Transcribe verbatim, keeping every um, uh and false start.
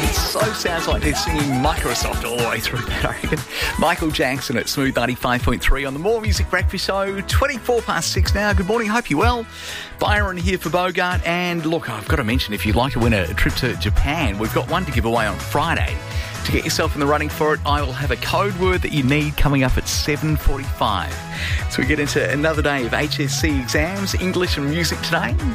So sounds like they're singing Microsoft all the way through that, I reckon. Michael Jackson at Smooth ninety-five point three on the More Music Breakfast Show. twenty-four past six now. Good morning. Hope you're well. Byron here for Bogart. And look, I've got to mention, if you'd like to win a trip to Japan, we've got one to give away on Friday. To get yourself in the running for it, I will have a code word that you need coming up at seven forty-five. So we get into another day of H S C exams, English and music today.